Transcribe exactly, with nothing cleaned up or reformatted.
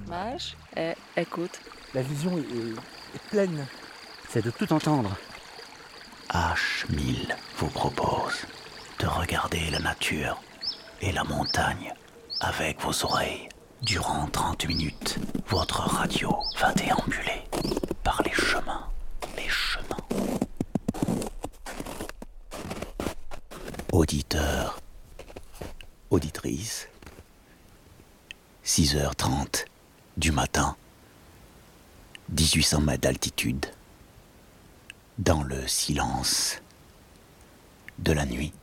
Mage et écoute. La vision est, est, est pleine. C'est de tout entendre. H mille vous propose de regarder la nature et la montagne avec vos oreilles. Durant trente minutes, votre radio va déambuler par les chemins, les chemins. Auditeurs, auditrices, six heures trente du matin, dix-huit cents mètres d'altitude, dans le silence de la nuit.